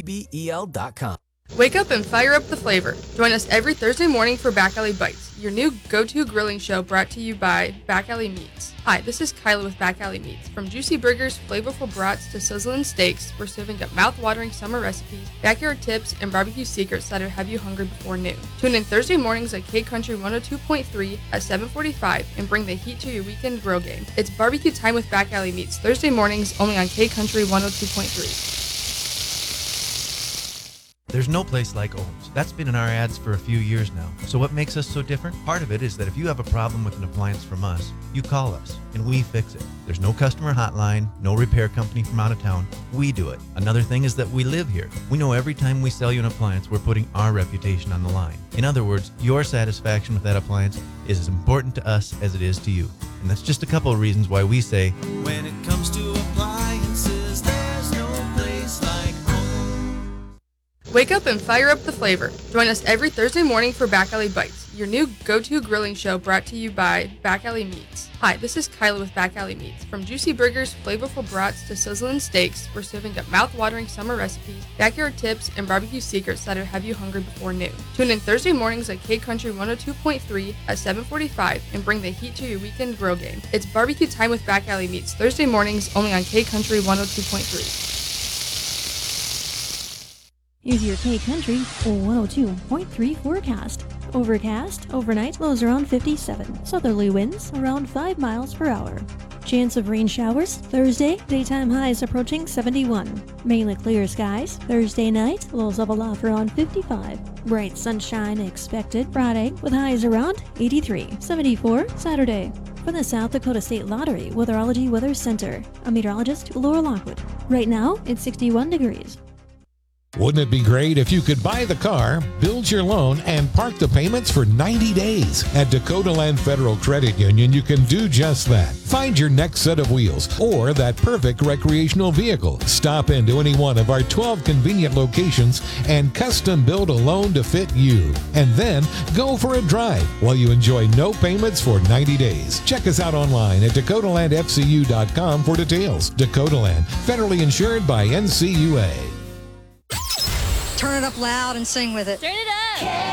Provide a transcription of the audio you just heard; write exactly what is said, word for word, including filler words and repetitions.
B B E L dot com. Wake up and fire up the flavor. Join us every Thursday morning for Back Alley Bites, your new go-to grilling show brought to you by Back Alley Meats. Hi, this is Kyla with Back Alley Meats. From juicy burgers, flavorful brats, to sizzling steaks, we're serving up mouth-watering summer recipes, backyard tips, and barbecue secrets that'll have you hungry before noon. Tune in Thursday mornings at K Country one oh two point three at seven forty-five and bring the heat to your weekend grill game. It's barbecue time with Back Alley Meats, Thursday mornings only on K Country one oh two point three. There's no place like Ohms. That's been in our ads for a few years now. So what makes us so different? Part of it is that if you have a problem with an appliance from us, you call us and we fix it. There's no customer hotline, no repair company from out of town. We do it. Another thing is that we live here. We know every time we sell you an appliance, we're putting our reputation on the line. In other words, your satisfaction with that appliance is as important to us as it is to you. And that's just a couple of reasons why we say, when it comes to appliances, there's no place like home. Wake up and fire up the flavor. Join us every Thursday morning for Back Alley Bites, your new go-to grilling show brought to you by Back Alley Meats. Hi, this is Kyla with Back Alley Meats. From juicy burgers, flavorful brats, to sizzling steaks, we're serving up mouth-watering summer recipes, backyard tips, and barbecue secrets that'll have you hungry before noon. Tune in Thursday mornings at K Country one oh two point three at seven forty-five and bring the heat to your weekend grill game. It's barbecue time with Back Alley Meats, Thursday mornings only on K Country one oh two point three. Here's your K Country one oh two point three forecast. Overcast, overnight lows around fifty-seven. Southerly winds around five miles per hour. Chance of rain showers Thursday, daytime highs approaching seventy-one. Mainly clear skies Thursday night, lows level off around fifty-five. Bright sunshine expected Friday with highs around eighty-three. seventy-four Saturday. From the South Dakota State Lottery Weatherology Weather Center, I'm meteorologist Laura Lockwood. Right now, it's sixty-one degrees. Wouldn't it be great if you could buy the car, build your loan, and park the payments for ninety days? At Dakota Land Federal Credit Union, you can do just that. Find your next set of wheels or that perfect recreational vehicle. Stop into any one of our twelve convenient locations and custom build a loan to fit you. And then go for a drive while you enjoy no payments for ninety days. Check us out online at dakota land f c u dot com for details. Dakota Land, federally insured by N C U A. Turn it up loud and sing with it. Turn it up!